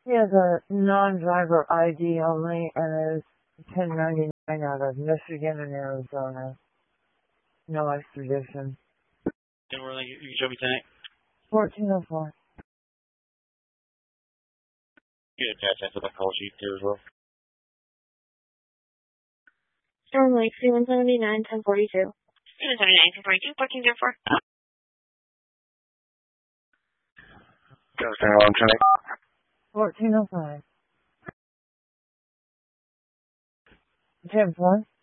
He has a non-driver ID only and is 1099 out of Michigan and Arizona. No extradition. Then we're like, you can show me tonight. 1404. You can attach that to the call sheet too as well. Storm Lake, C-179, 1042. C-179, 1042, 1404. Got a on tonight. 1405. 10-4.